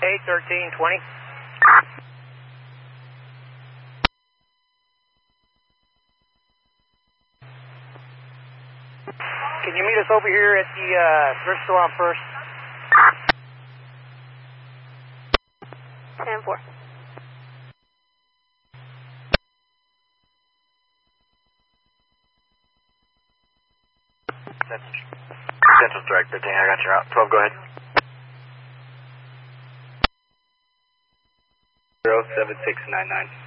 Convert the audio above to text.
1320. Can you meet us over here at the thrift store on First? 10-4. Central Strike 13, I got you out. 12, go ahead. 07699.